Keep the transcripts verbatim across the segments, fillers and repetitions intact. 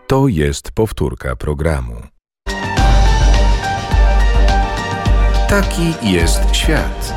To jest powtórka programu. Taki jest świat.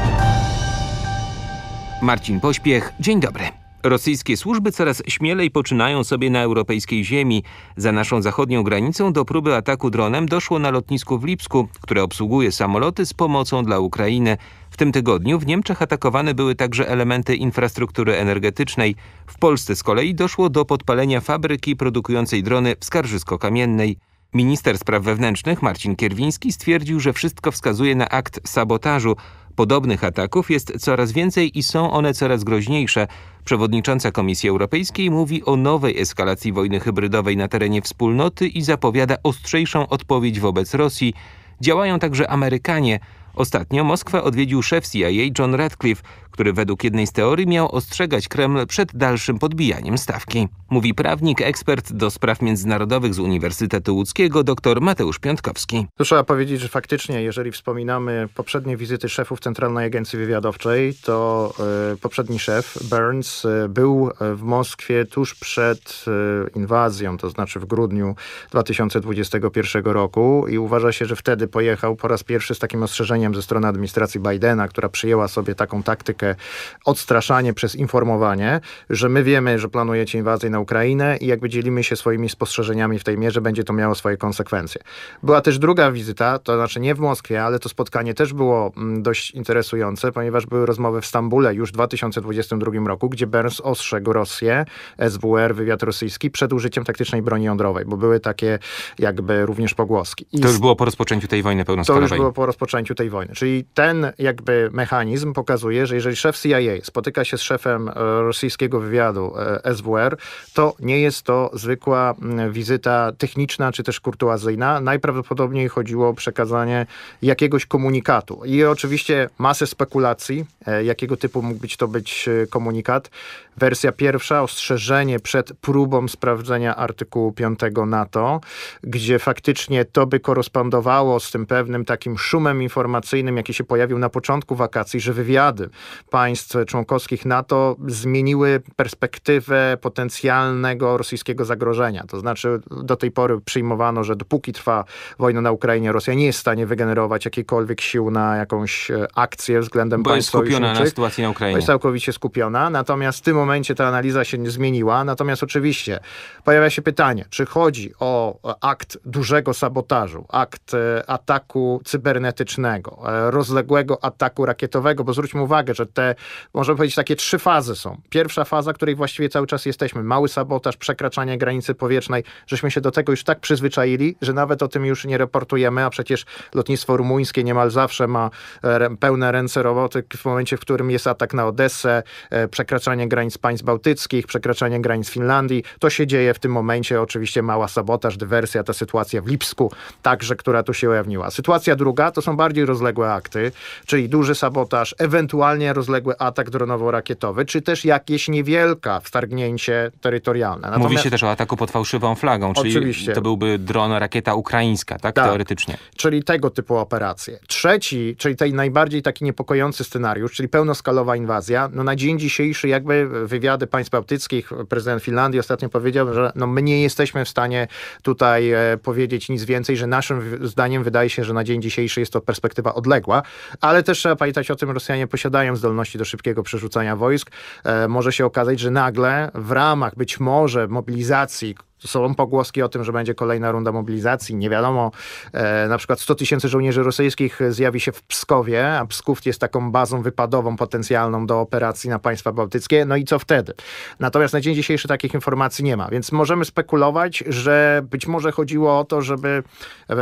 Marcin Pośpiech, dzień dobry. Rosyjskie służby coraz śmielej poczynają sobie na europejskiej ziemi. Za naszą zachodnią granicą do próby ataku dronem doszło na lotnisku w Lipsku, które obsługuje samoloty z pomocą dla Ukrainy. W tym tygodniu w Niemczech atakowane były także elementy infrastruktury energetycznej. W Polsce z kolei doszło do podpalenia fabryki produkującej drony w Skarżysko-Kamiennej. Minister spraw wewnętrznych Marcin Kierwiński stwierdził, że wszystko wskazuje na akt sabotażu. Podobnych ataków jest coraz więcej i są one coraz groźniejsze. Przewodnicząca Komisji Europejskiej mówi o nowej eskalacji wojny hybrydowej na terenie wspólnoty i zapowiada ostrzejszą odpowiedź wobec Rosji. Działają także Amerykanie. Ostatnio Moskwę odwiedził szef C I A John Ratcliffe, który według jednej z teorii miał ostrzegać Kreml przed dalszym podbijaniem stawki. Mówi prawnik, ekspert do spraw międzynarodowych z Uniwersytetu Łódzkiego dr Mateusz Piątkowski. To trzeba powiedzieć, że faktycznie, jeżeli wspominamy poprzednie wizyty szefów Centralnej Agencji Wywiadowczej, to y, poprzedni szef, Burns, y, był w Moskwie tuż przed y, inwazją, to znaczy w grudniu dwa tysiące dwudziestego pierwszego roku i uważa się, że wtedy pojechał po raz pierwszy z takim ostrzeżeniem ze strony administracji Bidena, która przyjęła sobie taką taktykę odstraszanie przez informowanie, że my wiemy, że planujecie inwazję na Ukrainę i jakby dzielimy się swoimi spostrzeżeniami w tej mierze, będzie to miało swoje konsekwencje. Była też druga wizyta, to znaczy nie w Moskwie, ale to spotkanie też było dość interesujące, ponieważ były rozmowy w Stambule już w dwa tysiące dwudziestym drugim roku, gdzie Burns ostrzegł Rosję, S W R, wywiad rosyjski, przed użyciem taktycznej broni jądrowej, bo były takie jakby również pogłoski. I to już było po rozpoczęciu tej wojny pełnoskalowej. To już było po rozpoczęciu tej wojny. Czyli ten jakby mechanizm pokazuje, że jeżeli szef C I A spotyka się z szefem rosyjskiego wywiadu S W R, to nie jest to zwykła wizyta techniczna czy też kurtuazyjna. Najprawdopodobniej chodziło o przekazanie jakiegoś komunikatu. I oczywiście masę spekulacji, jakiego typu mógł być to być komunikat. Wersja pierwsza, ostrzeżenie przed próbą sprawdzenia artykułu piątego NATO, gdzie faktycznie to by korespondowało z tym pewnym takim szumem informacyjnym, jaki się pojawił na początku wakacji, że wywiady państw członkowskich NATO zmieniły perspektywę potencjalnego rosyjskiego zagrożenia. To znaczy do tej pory przyjmowano, że dopóki trwa wojna na Ukrainie, Rosja nie jest w stanie wygenerować jakiejkolwiek sił na jakąś akcję względem Bo państw jest skupiona na sytuacji na Ukrainie. Jest całkowicie skupiona, natomiast w tym momencie ta analiza się nie zmieniła. Natomiast oczywiście pojawia się pytanie, czy chodzi o akt dużego sabotażu, akt ataku cybernetycznego, rozległego ataku rakietowego, bo zwróćmy uwagę, że te, można powiedzieć, takie trzy fazy są. Pierwsza faza, której właściwie cały czas jesteśmy, mały sabotaż, przekraczanie granicy powietrznej, żeśmy się do tego już tak przyzwyczaili, że nawet o tym już nie reportujemy, a przecież lotnictwo rumuńskie niemal zawsze ma re, pełne ręce roboty w momencie, w którym jest atak na Odessę, e, przekraczanie granic państw bałtyckich, przekraczanie granic Finlandii. To się dzieje w tym momencie, oczywiście mała sabotaż, dywersja, ta sytuacja w Lipsku, także, która tu się ujawniła. Sytuacja druga to są bardziej rozległe akty, czyli duży sabotaż, ewentualnie rozległy atak dronowo-rakietowy, czy też jakieś niewielka wtargnięcie terytorialne. Natomiast... Mówi się też o ataku pod fałszywą flagą, czyli Oczywiście. to byłby dron, rakieta ukraińska, tak? tak? Teoretycznie. Czyli tego typu operacje. Trzeci, czyli tej najbardziej taki niepokojący scenariusz, czyli pełnoskalowa inwazja, no na dzień dzisiejszy jakby wywiady państw bałtyckich, prezydent Finlandii ostatnio powiedział, że no my nie jesteśmy w stanie tutaj e, powiedzieć nic więcej, że naszym zdaniem wydaje się, że na dzień dzisiejszy jest to perspektywa odległa, ale też trzeba pamiętać o tym, Rosjanie posiadają zdolności do szybkiego przerzucania wojsk. E, może się okazać, że nagle w ramach być może mobilizacji, są pogłoski o tym, że będzie kolejna runda mobilizacji. Nie wiadomo, e, na przykład sto tysięcy żołnierzy rosyjskich zjawi się w Pskowie, a Psków jest taką bazą wypadową potencjalną do operacji na państwa bałtyckie. No i co wtedy? Natomiast na dzień dzisiejszy takich informacji nie ma, więc możemy spekulować, że być może chodziło o to, żeby e,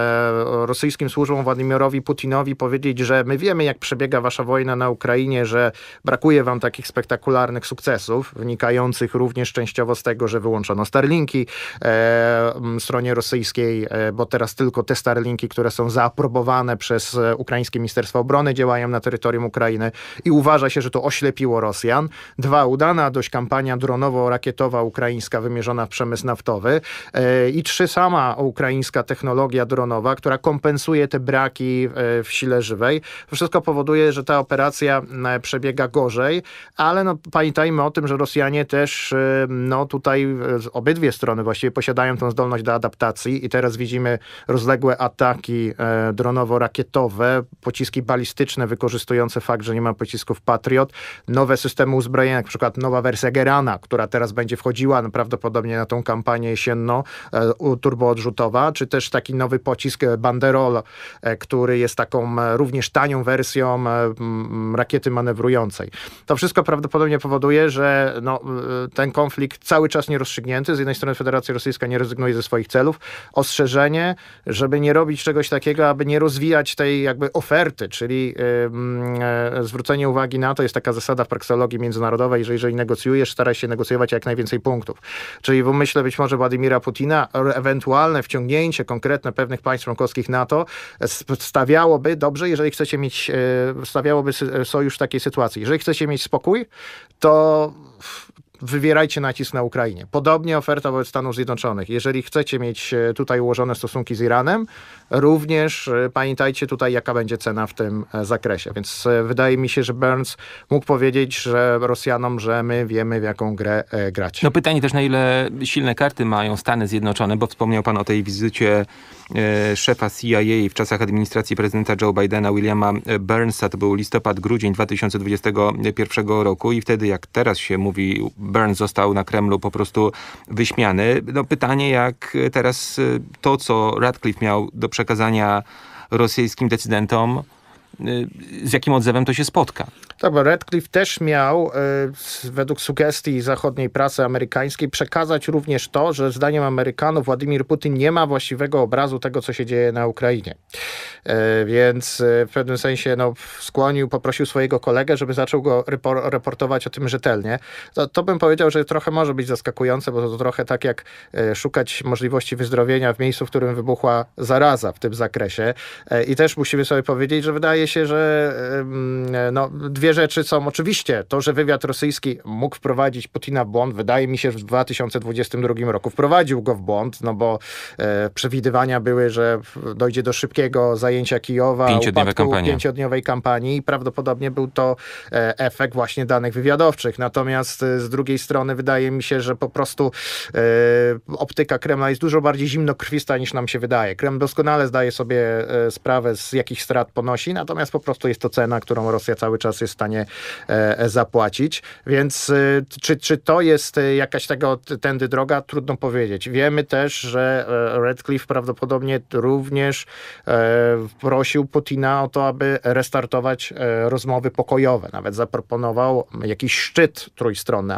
e, rosyjskim służbom Władimirowi Putinowi powiedzieć, że my wiemy, jak przebiega wasza wojna na Ukrainie, że brakuje wam takich spektakularnych sukcesów, wynikających również częściowo z tego, że wyłączono Starlinki, E, stronie rosyjskiej, e, bo teraz tylko te Starlinki, które są zaaprobowane przez e, ukraińskie Ministerstwo Obrony, działają na terytorium Ukrainy i uważa się, że to oślepiło Rosjan. Dwa, udana dość kampania dronowo-rakietowa ukraińska wymierzona w przemysł naftowy. E, I trzy, sama ukraińska technologia dronowa, która kompensuje te braki e, w sile żywej. To wszystko powoduje, że ta operacja e, przebiega gorzej, ale no, pamiętajmy o tym, że Rosjanie też e, no tutaj e, obydwie strony strony właściwie posiadają tą zdolność do adaptacji i teraz widzimy rozległe ataki e, dronowo-rakietowe, pociski balistyczne wykorzystujące fakt, że nie ma pocisków Patriot, nowe systemy uzbrojenia, na przykład nowa wersja Gerana, która teraz będzie wchodziła no, prawdopodobnie na tą kampanię jesienną, e, turboodrzutowa, czy też taki nowy pocisk Banderol, e, który jest taką e, również tanią wersją e, m, rakiety manewrującej. To wszystko prawdopodobnie powoduje, że no, e, ten konflikt cały czas nierozstrzygnięty. Z jednej strony Federacja Rosyjska nie rezygnuje ze swoich celów. Ostrzeżenie, żeby nie robić czegoś takiego, aby nie rozwijać tej jakby oferty, czyli e, zwrócenie uwagi na to, jest taka zasada w praksologii międzynarodowej, że jeżeli negocjujesz, staraj się negocjować jak najwięcej punktów. Czyli w umyśle być może Władimira Putina ewentualne wciągnięcie konkretne pewnych państw członkowskich NATO stawiałoby, dobrze, jeżeli chcecie mieć, stawiałoby sojusz w takiej sytuacji. Jeżeli chcecie mieć spokój, to wywierajcie nacisk na Ukrainie. Podobnie oferta wobec Stanów Zjednoczonych. Jeżeli chcecie mieć tutaj ułożone stosunki z Iranem, również pamiętajcie tutaj, jaka będzie cena w tym zakresie. Więc wydaje mi się, że Burns mógł powiedzieć, że Rosjanom, że my wiemy, w jaką grę grać. No pytanie też, na ile silne karty mają Stany Zjednoczone, bo wspomniał pan o tej wizycie e, szefa C I A w czasach administracji prezydenta Joe Bidena, Williama Burnsa. To był listopad, grudzień dwa tysiące dwudziestego pierwszego roku i wtedy, jak teraz się mówi, Burns został na Kremlu po prostu wyśmiany. No pytanie, jak teraz to, co Ratcliffe miał do przekazania rosyjskim decydentom, z jakim odzewem to się spotka. Tak, bo Ratcliffe też miał, y, według sugestii zachodniej prasy amerykańskiej, przekazać również to, że zdaniem Amerykanów Władimir Putin nie ma właściwego obrazu tego, co się dzieje na Ukrainie. Y, więc y, w pewnym sensie no, skłonił, poprosił swojego kolegę, żeby zaczął go repor- raportować o tym rzetelnie. To, to bym powiedział, że trochę może być zaskakujące, bo to, to trochę tak jak y, szukać możliwości wyzdrowienia w miejscu, w którym wybuchła zaraza w tym zakresie. Y, I też musimy sobie powiedzieć, że wydaje się, że y, no, dwie rzeczy są oczywiście. To, że wywiad rosyjski mógł wprowadzić Putina w błąd, wydaje mi się, że w dwa tysiące dwudziestym drugim roku wprowadził go w błąd, no bo e, przewidywania były, że dojdzie do szybkiego zajęcia Kijowa, Pięciodniowa upadku kampania. pięciodniowej kampanii i prawdopodobnie był to e, efekt właśnie danych wywiadowczych. Natomiast e, z drugiej strony wydaje mi się, że po prostu e, optyka Kremla jest dużo bardziej zimnokrwista niż nam się wydaje. Kreml doskonale zdaje sobie e, sprawę, z jakich strat ponosi, natomiast po prostu jest to cena, którą Rosja cały czas jest w stanie e, zapłacić. Więc e, czy, czy to jest e, jakaś tego tędy droga? Trudno powiedzieć. Wiemy też, że e, Ratcliffe prawdopodobnie również e, prosił Putina o to, aby restartować e, rozmowy pokojowe. Nawet zaproponował jakiś szczyt trójstronny,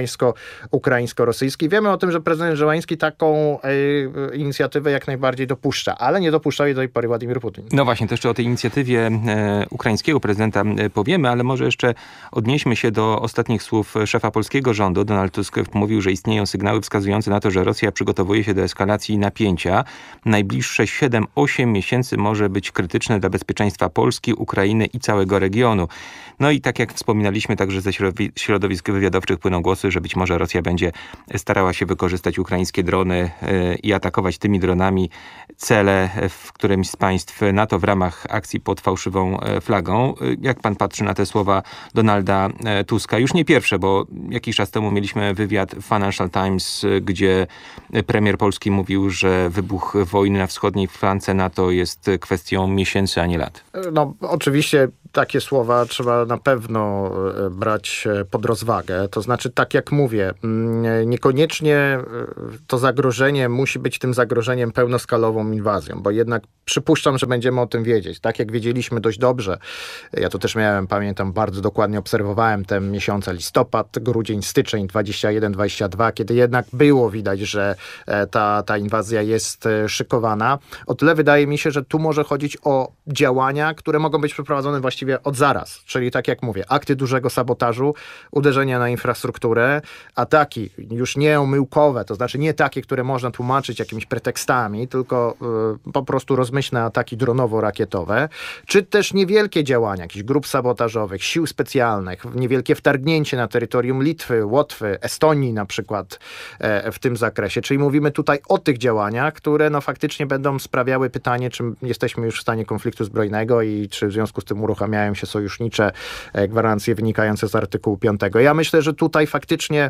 amerykańsko-ukraińsko-rosyjski. Wiemy o tym, że prezydent Żeleński taką e, inicjatywę jak najbardziej dopuszcza, ale nie dopuszczał jej do tej pory Władimir Putin. No właśnie, to jeszcze o tej inicjatywie e, ukraińskiego prezydenta e, powiemy, ale może jeszcze odnieśmy się do ostatnich słów szefa polskiego rządu. Donald Tusk mówił, że istnieją sygnały wskazujące na to, że Rosja przygotowuje się do eskalacji napięcia. Najbliższe siedem osiem miesięcy może być krytyczne dla bezpieczeństwa Polski, Ukrainy i całego regionu. No i tak jak wspominaliśmy, także ze środowisk wywiadowczych płyną głosy, że być może Rosja będzie starała się wykorzystać ukraińskie drony e, i atakować tymi dronami cele w którymś z państw NATO w ramach akcji pod fałszywą flagą. Jak pan patrzy na te słowa Donalda Tuska? Już nie pierwsze, bo jakiś czas temu mieliśmy wywiad w Financial Times, gdzie premier Polski mówił, że wybuch wojny na wschodniej flance NATO jest kwestią miesięcy, a nie lat. No oczywiście takie słowa trzeba na pewno brać pod rozwagę. To znaczy, tak jak mówię, niekoniecznie to zagrożenie musi być tym zagrożeniem pełnoskalową inwazją, bo jednak przypuszczam, że będziemy o tym wiedzieć. Tak jak wiedzieliśmy dość dobrze, ja to też miałem, pamiętam, bardzo dokładnie obserwowałem te miesiące listopad, grudzień, styczeń dwudziesty pierwszy dwudziesty drugi, kiedy jednak było widać, że ta, ta inwazja jest szykowana. O tyle wydaje mi się, że tu może chodzić o działania, które mogą być przeprowadzone właściwie od zaraz. Czyli tak jak mówię, akty dużego sabotażu, uderzenia na infrastrukturę, ataki już nie omyłkowe, to znaczy nie takie, które można tłumaczyć jakimiś pretekstami, tylko y, po prostu rozmyślne ataki dronowo-rakietowe, czy też niewielkie działania jakichś grup sabotażowych, sił specjalnych, niewielkie wtargnięcie na terytorium Litwy, Łotwy, Estonii na przykład e, w tym zakresie. Czyli mówimy tutaj o tych działaniach, które no faktycznie będą sprawiały pytanie, czy jesteśmy już w stanie konfliktu zbrojnego i czy w związku z tym uruchamiamy uruchamiają się sojusznicze gwarancje wynikające z artykułu piątego. Ja myślę, że tutaj faktycznie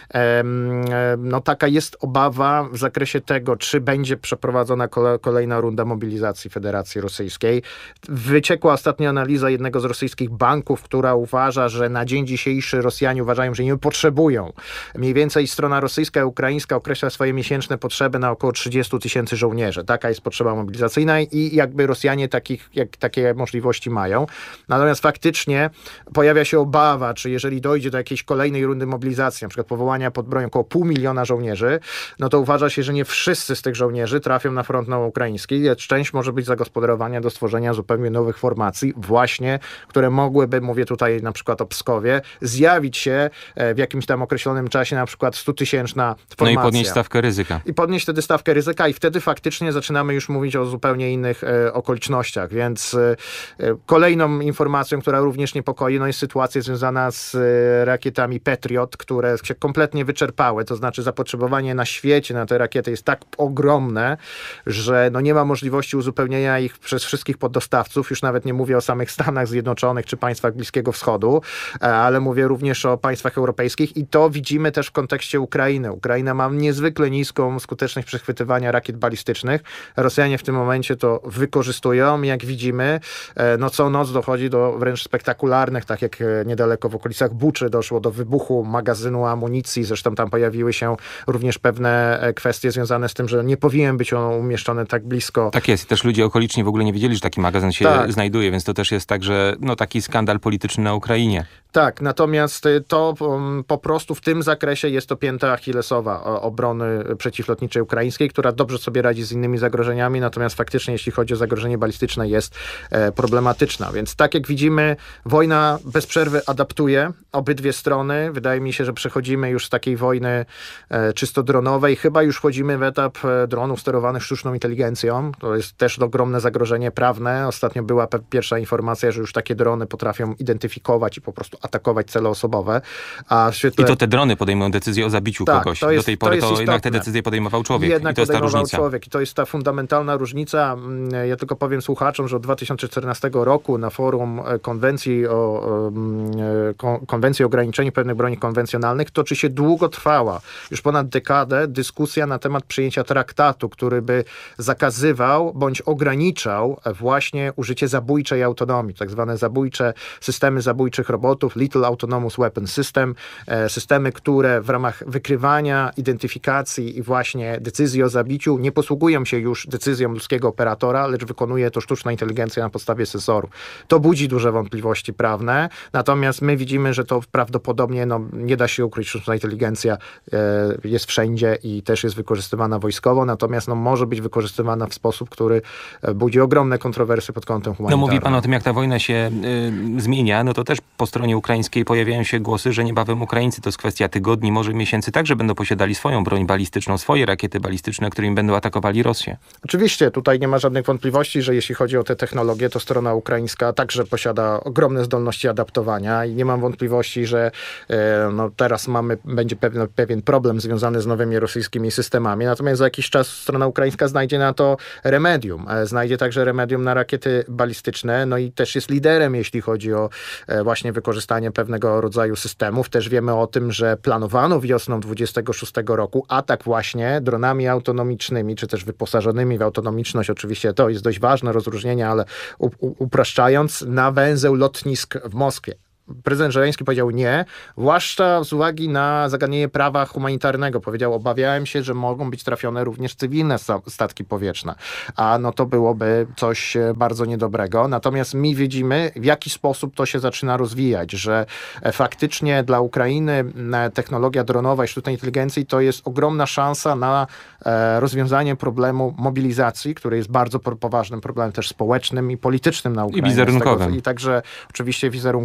no, taka jest obawa w zakresie tego, czy będzie przeprowadzona kolejna runda mobilizacji Federacji Rosyjskiej. Wyciekła ostatnia analiza jednego z rosyjskich banków, która uważa, że na dzień dzisiejszy Rosjanie uważają, że nie potrzebują. Mniej więcej strona rosyjska i ukraińska określa swoje miesięczne potrzeby na około trzydzieści tysięcy żołnierzy. Taka jest potrzeba mobilizacyjna i jakby Rosjanie takich, jak, takie możliwości mają. Natomiast faktycznie pojawia się obawa, czy jeżeli dojdzie do jakiejś kolejnej rundy mobilizacji, na przykład powołania pod broń około pół miliona żołnierzy, no to uważa się, że nie wszyscy z tych żołnierzy trafią na front ukraiński, lecz część może być zagospodarowania do stworzenia zupełnie nowych formacji, właśnie, które mogłyby, mówię tutaj na przykład o Pskowie, zjawić się w jakimś tam określonym czasie, na przykład stutysięczna formacja. No i podnieść stawkę ryzyka. I podnieść wtedy stawkę ryzyka i wtedy faktycznie zaczynamy już mówić o zupełnie innych e, okolicznościach, więc e, kolejną informacją, która również niepokoi, no jest sytuacja związana z e, rakietami Patriot, które się kompletnie wyczerpały, to znaczy zapotrzebowanie na świecie na te rakiety jest tak ogromne, że no nie ma możliwości uzupełnienia ich przez wszystkich poddostawców, już nawet nie mówię o samych Stanach Zjednoczonych czy państwach Bliskiego Wschodu, ale mówię również o państwach europejskich i to widzimy też w kontekście Ukrainy. Ukraina ma niezwykle niską skuteczność przechwytywania rakiet balistycznych. Rosjanie w tym momencie to wykorzystują. Jak widzimy, no co noc dochodzi do wręcz spektakularnych, tak jak niedaleko w okolicach Buczy doszło do wybuchu magazynu amunicji. Zresztą tam pojawiły się również pewne kwestie związane z tym, że nie powinien być on umieszczony tak blisko. Tak jest. Też ludzie okoliczni w ogóle nie wiedzieli, że taki magazyn się tak. znajduje, więc to też jest tak, że no taki skandal polityczny na Ukrainie. Tak, natomiast to um, po prostu w tym zakresie jest to pięta achillesowa obrony przeciwlotniczej ukraińskiej, która dobrze sobie radzi z innymi zagrożeniami, natomiast faktycznie jeśli chodzi o zagrożenie balistyczne jest e, problematyczna. Więc tak jak widzimy, wojna bez przerwy adaptuje obydwie strony. Wydaje mi się, że przechodzimy już z takiej wojny e, czysto dronowej. Chyba już wchodzimy w etap e, dronów sterowanych sztuczną inteligencją. To jest też ogromne zagrożenie prawne. Ostatnio była pe- pierwsza informacja, że już takie drony potrafią identyfikować i po prostu atakować cele osobowe. A w świetle... I to te drony podejmują decyzję o zabiciu tak, kogoś. To jest, Do tej pory to, to jednak te decyzje podejmował człowiek. Jednak I to jest ta podejmował różnica. człowiek. I to jest ta fundamentalna różnica. Ja tylko powiem słuchaczom, że od dwa tysiące czternastego roku na forum konwencji o konwencji o ograniczeniu pewnych broni konwencjonalnych toczy się długotrwała, już ponad dekadę, dyskusja na temat przyjęcia traktatu, który by zakazywał bądź ograniczał właśnie użycie zabójczej autonomii, tak zwane zabójcze systemy zabójczych robotów, Little Autonomous Weapon System, systemy, które w ramach wykrywania, identyfikacji i właśnie decyzji o zabiciu nie posługują się już decyzją ludzkiego operatora, lecz wykonuje to sztuczna inteligencja na podstawie sensoru. To budzi duże wątpliwości prawne, natomiast my widzimy, że to prawdopodobnie no, nie da się ukryć, sztuczna inteligencja e, jest wszędzie i też jest wykorzystywana wojskowo, natomiast no, może być wykorzystywana w sposób, który budzi ogromne kontrowersje pod kątem humanitarnym. No mówi pan o tym, jak ta wojna się y, zmienia, no to też po stronie ukraińskiej pojawiają się głosy, że niebawem Ukraińcy, to jest kwestia tygodni, może miesięcy, także będą posiadali swoją broń balistyczną, swoje rakiety balistyczne, którymi będą atakowali Rosję. Oczywiście, tutaj nie ma żadnych wątpliwości, że jeśli chodzi o te technologie, to strona ukraińska także posiada ogromne zdolności adaptowania i nie mam wątpliwości, że e, no, teraz mamy, będzie pewien, pewien problem związany z nowymi rosyjskimi systemami, natomiast za jakiś czas strona ukraińska znajdzie na to remedium. E, znajdzie także remedium na rakiety balistyczne, no i też jest liderem, jeśli chodzi o e, właśnie wykorzystanie pewnego rodzaju systemów. Też wiemy o tym, że planowano wiosną dwudziestego szóstego roku atak właśnie dronami autonomicznymi, czy też wyposażonymi w autonomiczność. Oczywiście to jest dość ważne rozróżnienie, ale u, u, upraszczając, na węzeł lotnisk w Moskwie. Prezydent Żeleński powiedział nie, zwłaszcza z uwagi na zagadnienie prawa humanitarnego. Powiedział, obawiałem się, że mogą być trafione również cywilne statki powietrzne. A no to byłoby coś bardzo niedobrego. Natomiast my widzimy, w jaki sposób to się zaczyna rozwijać, że faktycznie dla Ukrainy technologia dronowa i sztucznej inteligencji to jest ogromna szansa na rozwiązanie problemu mobilizacji, który jest bardzo poważnym problemem też społecznym i politycznym na Ukrainie. I wizerunkowym. I także oczywiście wizerunkowym.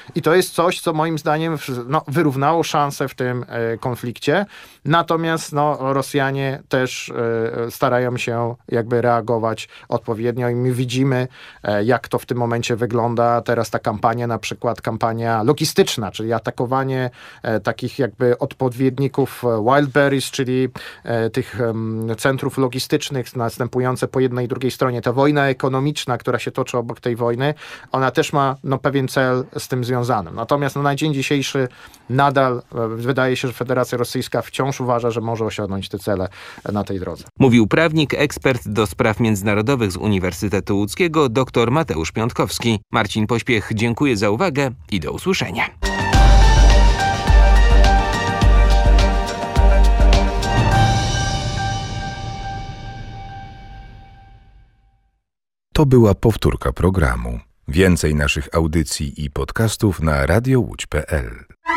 I to jest coś, co moim zdaniem no, wyrównało szanse w tym e, konflikcie. Natomiast no, Rosjanie też e, starają się jakby reagować odpowiednio i my widzimy, e, jak to w tym momencie wygląda. Teraz ta kampania, na przykład kampania logistyczna, czyli atakowanie e, takich jakby odpowiedników Wildberries, czyli e, tych e, centrów logistycznych następujące po jednej i drugiej stronie. Ta wojna ekonomiczna, która się toczy obok tej wojny, ona też ma no, pewien cel z tym związany. Natomiast no, na dzień dzisiejszy nadal e, wydaje się, że Federacja Rosyjska wciąż uważa, że może osiągnąć te cele na tej drodze. Mówił prawnik, ekspert do spraw międzynarodowych z Uniwersytetu Łódzkiego dr Mateusz Piątkowski. Marcin Pośpiech, dziękuję za uwagę i do usłyszenia. To była powtórka programu. Więcej naszych audycji i podcastów na radio łódź kropka pe el.